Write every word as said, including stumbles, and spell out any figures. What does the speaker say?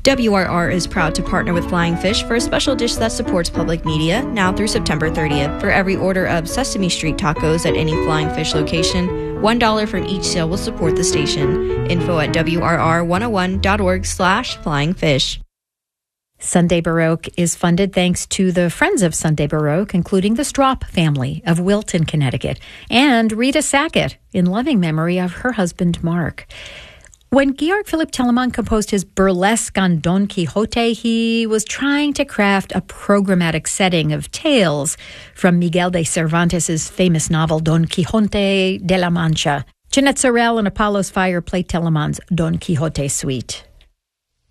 W R R is proud to partner with Flying Fish for a special dish that supports public media now through September thirtieth. For every order of Sesame Street tacos at any Flying Fish location, one dollar from each sale will support the station. Info at W R R one oh one dot org slash flying fish. Sunday Baroque is funded thanks to the Friends of Sunday Baroque, including the Straup family of Wilton, Connecticut, and Rita Sackett, in loving memory of her husband, Mark. When Georg Philipp Telemann composed his burlesque on Don Quixote, he was trying to craft a programmatic setting of tales from Miguel de Cervantes' famous novel Don Quixote de la Mancha. Jeanette Sorel and Apollo's Fire play Telemann's Don Quixote suite.